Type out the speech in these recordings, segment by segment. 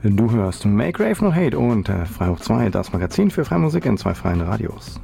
Du hörst Make Rave No Hate und Frei hoch 2, das Magazin für freie Musik in 2 freien Radios.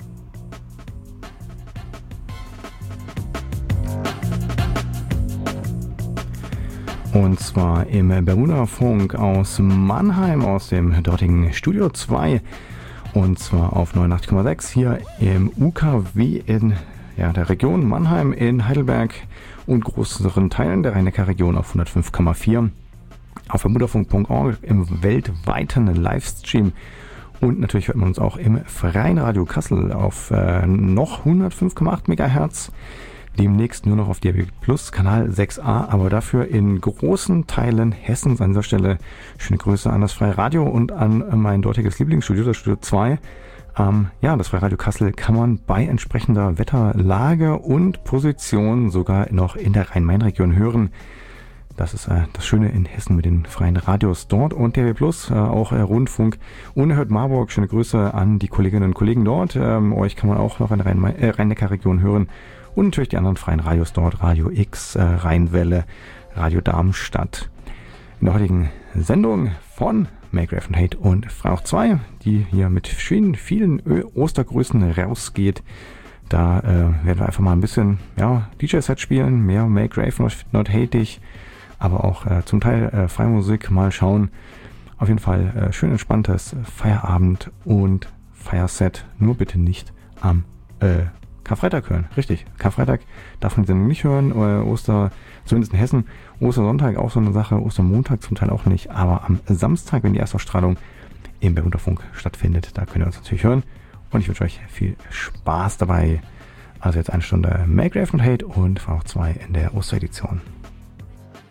Und zwar im Bermuda-Funk aus Mannheim, aus dem dortigen Studio 2. Und zwar auf 89,6 hier im UKW in der Region Mannheim, in Heidelberg und größeren Teilen der Rhein-Neckar-Region auf 105,4. Auf bermudafunk.org im weltweiten Livestream. Und natürlich hört man uns auch im Freien Radio Kassel auf noch 105,8 MHz. Demnächst nur noch auf DAB Plus Kanal 6a, aber dafür in großen Teilen Hessens. An dieser Stelle schöne Grüße an das Freie Radio und an mein dortiges Lieblingsstudio, das Studio 2. Das Freie Radio Kassel kann man bei entsprechender Wetterlage und Position sogar noch in der Rhein-Main-Region hören. Das ist das Schöne in Hessen mit den freien Radios dort und DAB Plus, auch Rundfunk. Unerhört Marburg, schöne Grüße an die Kolleginnen und Kollegen dort. Euch kann man auch noch in der Rhein-Neckar-Region hören. Und natürlich die anderen freien Radios dort, Radio X, Rheinwelle, Radio Darmstadt. In der heutigen Sendung von Make Rave No Hate und Frei hoch 2, die hier mit vielen Ostergrüßen rausgeht. Da werden wir einfach mal ein bisschen DJ-Set spielen, mehr Make Rave Not Hateig, aber auch zum Teil freie Musik mal schauen. Auf jeden Fall schön entspanntes Feierabend und Feierset, nur bitte nicht am Karfreitag hören. Richtig, Karfreitag darf man die Sendung nicht hören, zumindest in Hessen. Ostersonntag auch so eine Sache, Ostermontag zum Teil auch nicht, aber am Samstag, wenn die Erstausstrahlung im Bermuda-Funk stattfindet, da könnt ihr uns natürlich hören und ich wünsche euch viel Spaß dabei. Also jetzt 1 Stunde Make Rave No Hate und Frei hoch 2 in der Osteredition.